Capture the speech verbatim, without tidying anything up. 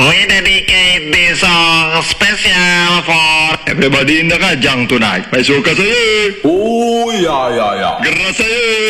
We dedicate this song special for everybody in the Kajang tonight. May suka saya. Oh ya ya ya. Gerak saya.